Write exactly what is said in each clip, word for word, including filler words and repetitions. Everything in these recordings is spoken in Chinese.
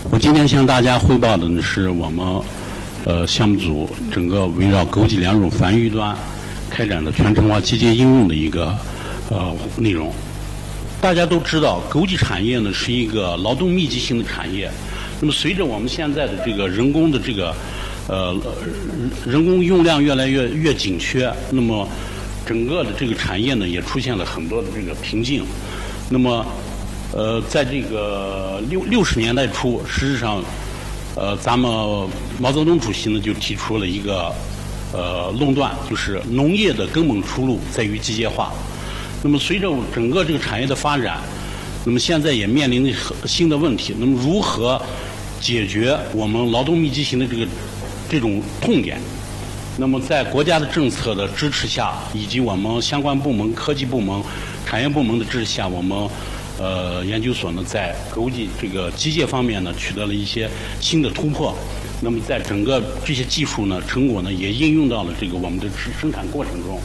我今天向大家汇报的呢是我们呃项目组整个围绕枸杞两种繁育端开展的全程化机械应用的一个呃内容。大家都知道，枸杞产业呢是一个劳动密集型的产业。那么随着我们现在的这个人工的这个呃人工用量越来越越紧缺，那么整个的这个产业呢也出现了很多的这个瓶颈。那么呃，在这个六六十年代初，实际上，呃，咱们毛泽东主席呢就提出了一个呃论断，就是农业的根本出路在于机械化。那么随着整个这个产业的发展，那么现在也面临新的问题。那么如何解决我们劳动密集型的这个这种痛点？那么在国家的政策的支持下，以及我们相关部门、科技部门、产业部门的支持下，我们呃，研究所呢，在枸杞这个机械方面呢，取得了一些新的突破。那么，在整个这些技术呢，成果呢，也应用到了这个我们的生产过程中。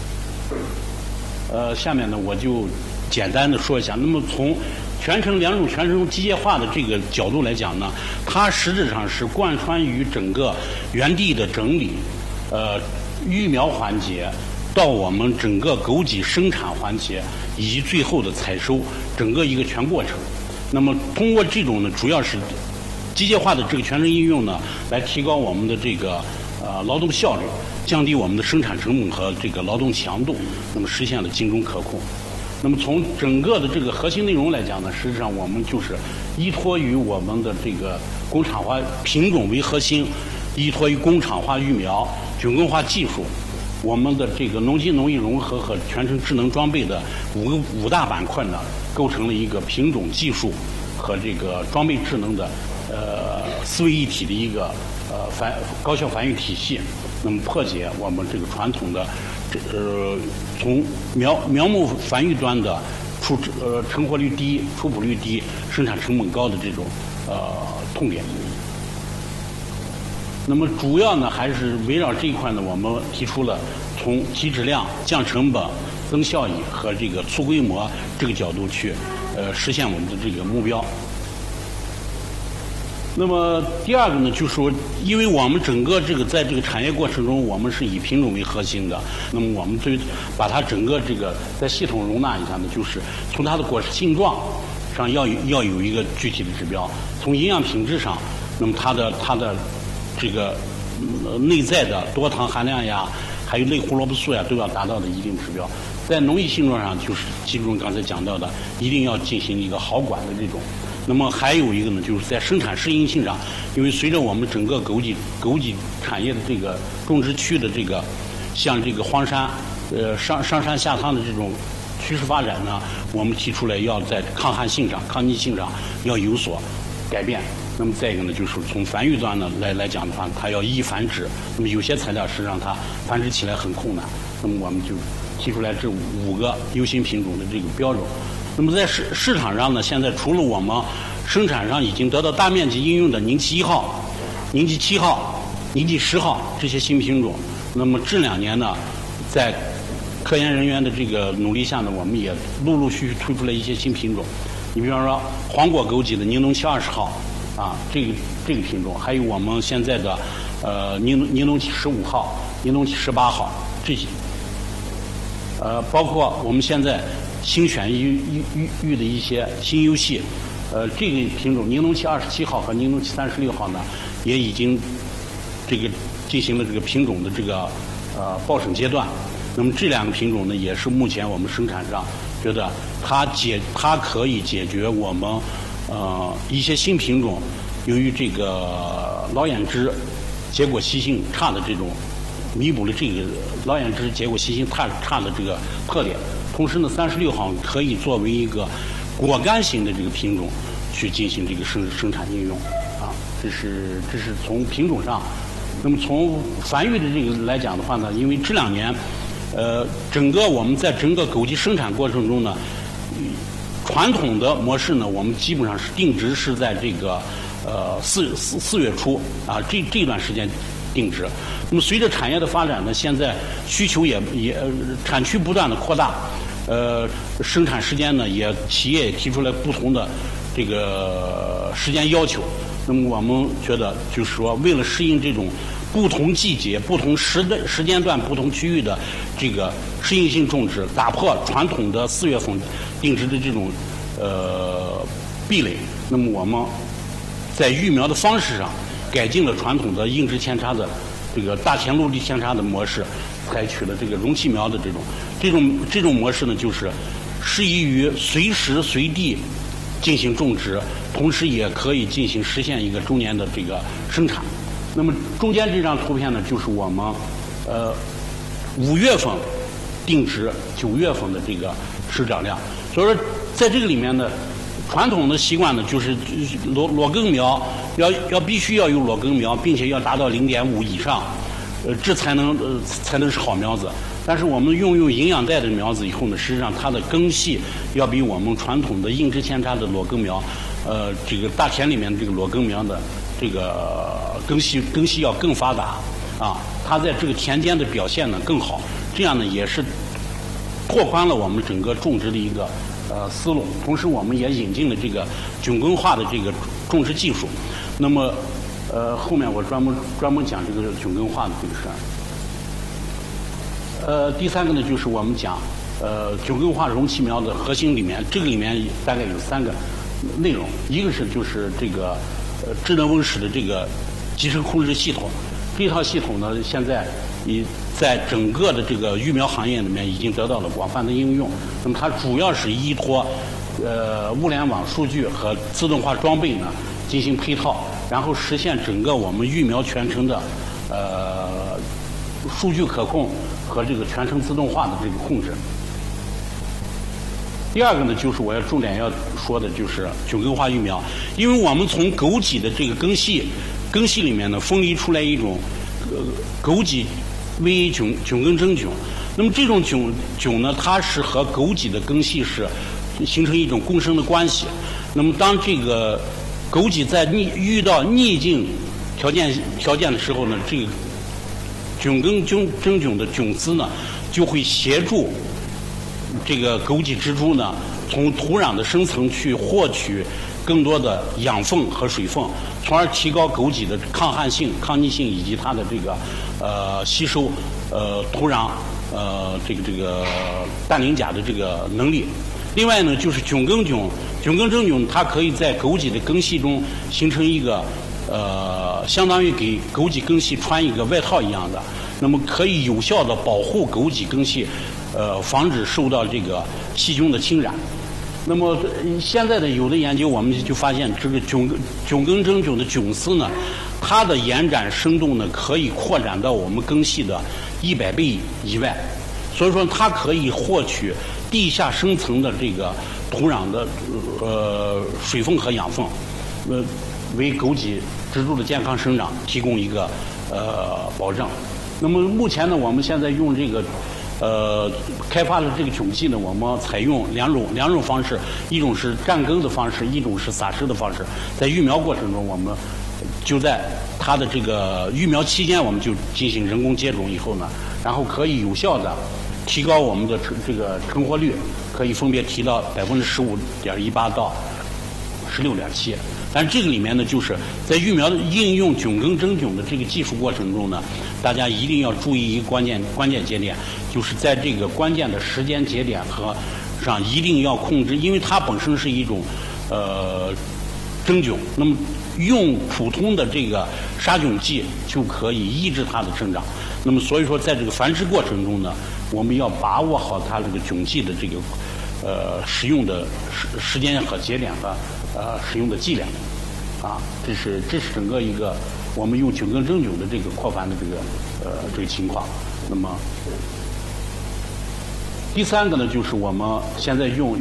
呃，下面呢，我就简单的说一下。那么，从全程两种全程机械化的这个角度来讲呢，它实质上是贯穿于整个园地的整理、呃育苗环节，到我们整个枸杞生产环节，以及最后的采收，整个一个全过程。那么通过这种呢，主要是机械化的这个全程应用呢，来提高我们的这个呃劳动效率，降低我们的生产成本和这个劳动强度，那么实现了精准可控。那么从整个的这个核心内容来讲呢，实际上我们就是依托于我们的这个工厂化品种为核心，依托于工厂化育苗、菌根化技术。我们的这个农机农业融合和全程智能装备的五个五大板块呢，构成了一个品种技术和这个装备智能的呃四位一体的一个呃繁高效繁育体系。那么破解我们这个传统的这呃从苗苗木繁育端的出呃成活率低、出圃率低、生产成本高的这种呃痛点。那么主要呢还是围绕这一块呢，我们提出了从提质量、降成本、增效益和这个粗规模这个角度去呃实现我们的这个目标。那么第二个呢，就是说，因为我们整个这个在这个产业过程中，我们是以品种为核心的，那么我们对把它整个这个在系统容纳一下呢，就是从它的果实性状上要有要有一个具体的指标，从营养品质上，那么它的它的这个呃内在的多糖含量呀，还有类胡萝卜素呀，都要达到的一定指标。在农业性状上，就是其中刚才讲到的，一定要进行一个好管的这种。那么还有一个呢，就是在生产适应性上，因为随着我们整个枸杞枸杞产业的这个种植区的这个像这个荒山呃上上山下汤的这种趋势发展呢，我们提出来要在抗旱性上、抗逆性上要有所改变。那么再一个呢，就是从繁育端呢来来讲的话，它要易繁殖。那么有些材料实际上它繁殖起来很困难，那么我们就提出来这五个优先品种的这个标准。那么在市市场上呢，现在除了我们生产上已经得到大面积应用的宁吉一号、宁吉七号、宁吉十号这些新品种，那么这两年呢，在科研人员的这个努力下呢，我们也陆陆续续推出了一些新品种。你比方说黄果枸杞的宁农七二十号。啊，这个这个品种，还有我们现在的呃宁宁农七十五号、宁农七十八号这些，呃，包括我们现在新选育育育育的一些新优系，呃，这个品种宁农七二十七号和宁农七三十六号呢，也已经这个进行了这个品种的这个呃报审阶段。那么这两个品种呢，也是目前我们生产上觉得它解它可以解决我们。呃，一些新品种由于这个老眼汁结果习性差的这种，弥补了这个老眼汁结果习性差差的这个特点。同时呢，三十六号可以作为一个果干型的这个品种去进行这个生生产应用啊。这是这是从品种上。那么从繁育的这个来讲的话呢，因为这两年，呃，整个我们在整个枸杞生产过程中呢。传统的模式呢，我们基本上是定植是在这个呃四四四月初啊，这这段时间定植。那么随着产业的发展呢，现在需求也也、呃、产区不断的扩大，呃，生产时间呢也企业也提出来不同的这个时间要求。那么我们觉得，就是说，为了适应这种不同季节、不同时的时间段、不同区域的这个适应性种植，打破传统的四月份定植的这种呃壁垒。那么我们在育苗的方式上改进了传统的硬质扦插的这个大田陆地扦插的模式，采取了这个容器苗的这种这种这种模式呢，就是适宜于随时随地进行种植，同时也可以进行实现一个周年的这个生产。那么中间这张图片呢，就是我们呃五月份定植九月份的这个生长量。所以说，在这个里面呢，传统的习惯呢，就是裸裸根苗要要必须要有裸根苗，并且要达到零点五以上，呃，这才能呃才能是好苗子。但是我们用用营养带的苗子以后呢，实际上它的根系要比我们传统的硬质扦插的裸根苗，呃，这个大田里面的这个裸根苗的这个根系根系要更发达啊，它在这个田间的表现呢更好，这样呢也是拓宽了我们整个种植的一个呃思路。同时，我们也引进了这个菌根化的这个种植技术。那么，呃，后面我专门专门讲这个菌根化的这个事儿。呃，第三个呢，就是我们讲，呃，菌根化容器苗的核心里面，这个里面大概有三个内容，一个是就是这个呃智能温室的这个集成控制系统，这套系统呢，现在已在整个的这个育苗行业里面已经得到了广泛的应用。那么它主要是依托呃物联网数据和自动化装备呢进行配套，然后实现整个我们育苗全程的呃数据可控和这个全程自动化的这个控制。第二个呢，就是我要重点要说的就是菌根化育苗，因为我们从枸杞的这个根系根系里面呢分离出来一种呃枸杞 V A 菌菌根真菌，那么这种菌菌呢，它是和枸杞的根系是形成一种共生的关系。那么当这个枸杞在逆遇到逆境条件条件的时候呢，这个菌根菌真菌的菌丝呢，就会协助这个枸杞植株呢，从土壤的深层去获取更多的养分和水分，从而提高枸杞的抗旱性、抗逆性以及它的这个呃吸收呃土壤呃这个这个氮磷钾的这个能力。另外呢，就是菌根菌，菌根真菌它可以在枸杞的根系中形成一个呃相当于给枸杞根系穿一个外套一样的，那么可以有效的保护枸杞根系，呃防止受到这个细菌的侵染。那么现在的有的研究，我们就发现这个菌菌根真菌的菌丝呢，它的延展深度呢可以扩展到我们根系的一百倍以外，所以说它可以获取地下深层的这个土壤的呃水分和养分，呃为枸杞植株的健康生长提供一个呃保证。那么目前呢，我们现在用这个。呃，开发的这个菌系呢，我们采用两种两种方式，一种是占根的方式，一种是撒施的方式。在育苗过程中，我们就在它的这个育苗期间，我们就进行人工接种以后呢，然后可以有效的提高我们的成这个成活率，可以分别提到百分之十五点一八到十六点七。但这个里面呢，就是在育苗的应用菌根真菌的这个技术过程中呢，大家一定要注意一个关键关键节点，就是在这个关键的时间节点和上一定要控制，因为它本身是一种呃真菌，那么用普通的这个杀菌剂就可以抑制它的生长。那么所以说，在这个繁殖过程中呢，我们要把握好它这个菌剂的这个呃使用的时时间和节点和呃使用的剂量。啊，这是这是整个一个我们用菌根真菌的这个扩繁的这个呃这个情况。那么第三个呢，就是我们现在用